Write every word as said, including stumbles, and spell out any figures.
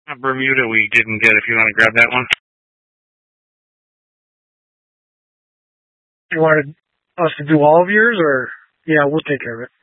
Uh, Bermuda we didn't get, if you want to grab that one. You wanted us to do all of yours, or? Yeah, we'll take care of it.